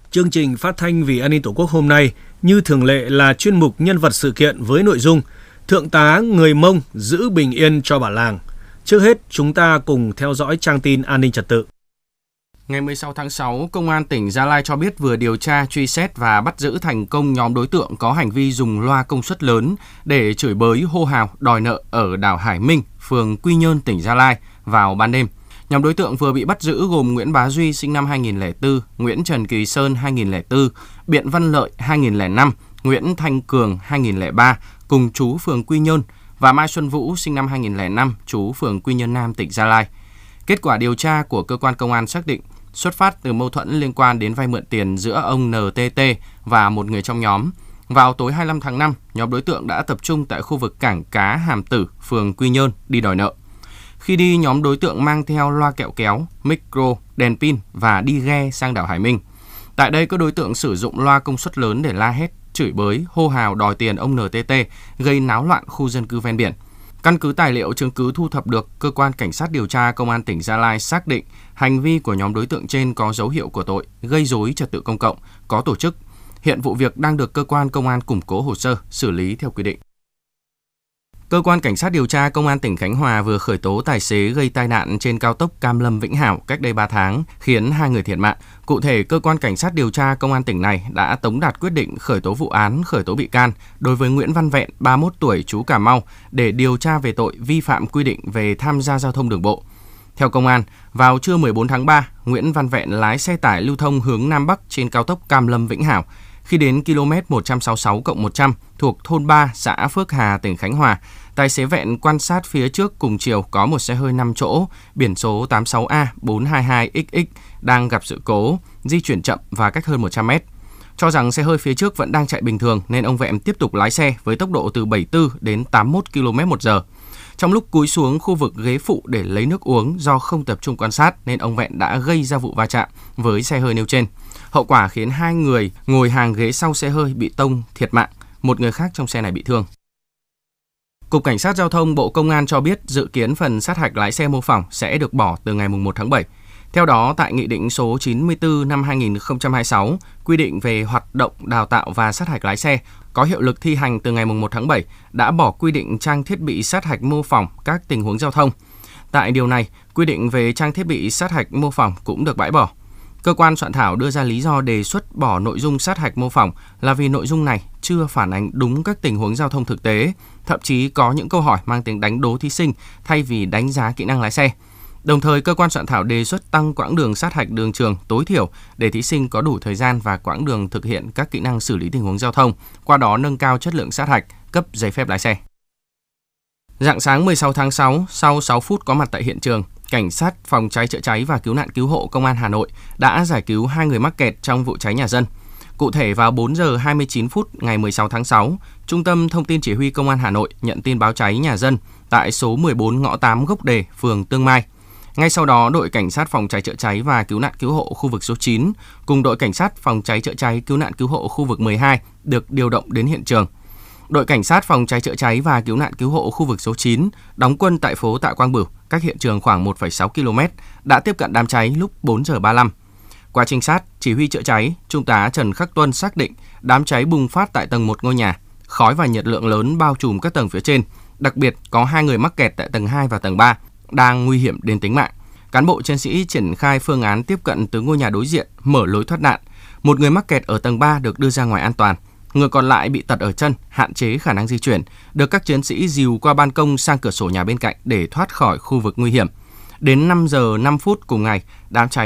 Chương trình phát thanh Vì an ninh Tổ quốc hôm nay như thường lệ là chuyên mục nhân vật sự kiện với nội dung Thượng tá người Mông giữ bình yên cho bản làng. Trước hết, chúng ta cùng theo dõi trang tin an ninh trật tự. Ngày 16 tháng 6, Công an tỉnh Gia Lai cho biết vừa điều tra, truy xét và bắt giữ thành công nhóm đối tượng có hành vi dùng loa công suất lớn để chửi bới, hô hào, đòi nợ ở đảo Hải Minh, phường Quy Nhơn, tỉnh Gia Lai vào ban đêm. Nhóm đối tượng vừa bị bắt giữ gồm Nguyễn Bá Duy sinh năm 2004, Nguyễn Trần Kỳ Sơn 2004, Biện Văn Lợi 2005, Nguyễn Thanh Cường 2003, cùng trú phường Quy Nhơn, và Mai Xuân Vũ sinh năm 2005, trú phường Quy Nhơn Nam, tỉnh Gia Lai. Kết quả điều tra của cơ quan công an xác định xuất phát từ mâu thuẫn liên quan đến vay mượn tiền giữa ông NTT và một người trong nhóm. Vào tối 25 tháng 5, nhóm đối tượng đã tập trung tại khu vực cảng cá Hàm Tử, phường Quy Nhơn đi đòi nợ. Khi đi, nhóm đối tượng mang theo loa kẹo kéo, micro, đèn pin và đi ghe sang đảo Hải Minh. Tại đây, các đối tượng sử dụng loa công suất lớn để la hét, chửi bới, hô hào đòi tiền ông NTT, gây náo loạn khu dân cư ven biển. Căn cứ tài liệu chứng cứ thu thập được, cơ quan cảnh sát điều tra công an tỉnh Gia Lai xác định hành vi của nhóm đối tượng trên có dấu hiệu của tội gây rối trật tự công cộng, có tổ chức. Hiện vụ việc đang được cơ quan công an củng cố hồ sơ, xử lý theo quy định. Cơ quan cảnh sát điều tra công an tỉnh Khánh Hòa vừa khởi tố tài xế gây tai nạn trên cao tốc Cam Lâm - Vĩnh Hảo cách đây 3 tháng, khiến 2 người thiệt mạng. Cụ thể, cơ quan cảnh sát điều tra công an tỉnh này đã tống đạt quyết định khởi tố vụ án, khởi tố bị can đối với Nguyễn Văn Vẹn, 31 tuổi, trú Cà Mau, để điều tra về tội vi phạm quy định về tham gia giao thông đường bộ. Theo công an, vào trưa 14 tháng 3, Nguyễn Văn Vẹn lái xe tải lưu thông hướng Nam Bắc trên cao tốc Cam Lâm - Vĩnh Hảo. Khi đến km 166+100 thuộc thôn 3, xã Phước Hà, tỉnh Khánh Hòa, tài xế Vẹn quan sát phía trước cùng chiều có một xe hơi 5 chỗ, biển số 86A422XX đang gặp sự cố, di chuyển chậm và cách hơn 100 mét. Cho rằng xe hơi phía trước vẫn đang chạy bình thường nên ông Vẹn tiếp tục lái xe với tốc độ từ 74 đến 81 km/h. Trong lúc cúi xuống khu vực ghế phụ để lấy nước uống do không tập trung quan sát nên ông Vẹn đã gây ra vụ va chạm với xe hơi nêu trên. Hậu quả khiến 2 người ngồi hàng ghế sau xe hơi bị tông thiệt mạng, một người khác trong xe này bị thương. Cục Cảnh sát Giao thông Bộ Công an cho biết dự kiến phần sát hạch lái xe mô phỏng sẽ được bỏ từ ngày 1 tháng 7. Theo đó, tại Nghị định số 94 năm 2026 quy định về hoạt động đào tạo và sát hạch lái xe có hiệu lực thi hành từ ngày 1 tháng 7 đã bỏ quy định trang thiết bị sát hạch mô phỏng các tình huống giao thông. Tại điều này, quy định về trang thiết bị sát hạch mô phỏng cũng được bãi bỏ. Cơ quan soạn thảo đưa ra lý do đề xuất bỏ nội dung sát hạch mô phỏng là vì nội dung này chưa phản ánh đúng các tình huống giao thông thực tế, thậm chí có những câu hỏi mang tính đánh đố thí sinh thay vì đánh giá kỹ năng lái xe. Đồng thời, cơ quan soạn thảo đề xuất tăng quãng đường sát hạch đường trường tối thiểu để thí sinh có đủ thời gian và quãng đường thực hiện các kỹ năng xử lý tình huống giao thông, qua đó nâng cao chất lượng sát hạch, cấp giấy phép lái xe. Rạng sáng 16 tháng 6, sau 6 phút có mặt tại hiện trường, Cảnh sát Phòng cháy chữa cháy và Cứu nạn Cứu hộ Công an Hà Nội đã giải cứu 2 người mắc kẹt trong vụ cháy nhà dân. Cụ thể, vào 4 giờ 29 phút ngày 16 tháng 6, Trung tâm Thông tin Chỉ huy Công an Hà Nội nhận tin báo cháy nhà dân tại số 14 ngõ 8 Gốc Đề, phường Tương Mai. Ngay sau đó, đội Cảnh sát Phòng cháy chữa cháy và Cứu nạn Cứu hộ khu vực số 9 cùng đội Cảnh sát Phòng cháy chữa cháy Cứu nạn Cứu hộ khu vực 12 được điều động đến hiện trường. Đội Cảnh sát Phòng cháy chữa cháy và Cứu nạn Cứu hộ khu vực số 9 đóng quân tại phố Tạ Quang Bửu, cách hiện trường khoảng 1,6 km, đã tiếp cận đám cháy lúc 4 giờ 35. Qua trinh sát, chỉ huy chữa cháy, Trung tá Trần Khắc Tuân xác định đám cháy bùng phát tại tầng 1 ngôi nhà, khói và nhiệt lượng lớn bao trùm các tầng phía trên, đặc biệt có 2 người mắc kẹt tại tầng 2 và tầng 3, đang nguy hiểm đến tính mạng. Cán bộ chiến sĩ triển khai phương án tiếp cận từ ngôi nhà đối diện, mở lối thoát nạn. Một người mắc kẹt ở tầng 3 được đưa ra ngoài an toàn. Người còn lại bị tật ở chân, hạn chế khả năng di chuyển, được các chiến sĩ dìu qua ban công sang cửa sổ nhà bên cạnh để thoát khỏi khu vực nguy hiểm. Đến 5 giờ 5 phút cùng ngày, đám cháy